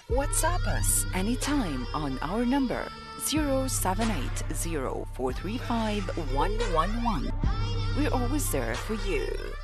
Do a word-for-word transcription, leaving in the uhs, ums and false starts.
WhatsApp us anytime on our number zero seven eight zero four three five one one one. We're always there for you.